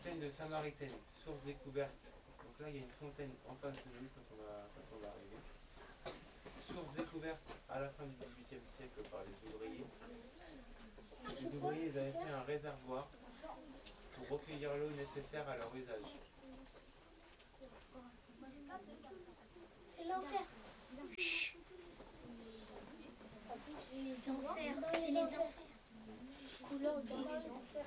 fontaine de Samaritaine, source découverte. Donc là, il y a une fontaine en face de nous quand on va arriver. Source découverte à la fin du XVIIIe siècle par les ouvriers. Les ouvriers ils avaient fait un réservoir pour recueillir l'eau nécessaire à leur usage. C'est l'enfer. Les enfers. C'est les enfers. Couleur dans les enfers.